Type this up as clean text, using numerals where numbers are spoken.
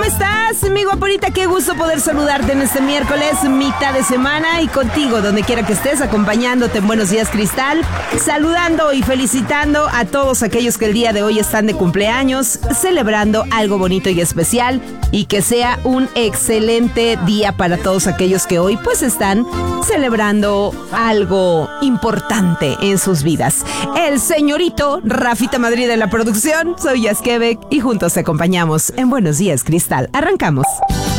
estás, mi guaporita? Qué gusto poder saludarte en este miércoles, mitad de semana, y contigo, donde quiera que estés, acompañándote en Buenos Días, Cristal, saludando y felicitando a todos aquellos que el día de hoy están de cumpleaños, celebrando algo bonito y especial, y que sea un excelente día para todos aquellos que hoy pues están celebrando algo importante en sus vidas. El señorito Rafita Madrid de la producción, soy Yas Quebec y juntos te acompañamos en Buenos Días, Cristal. Arrancamos.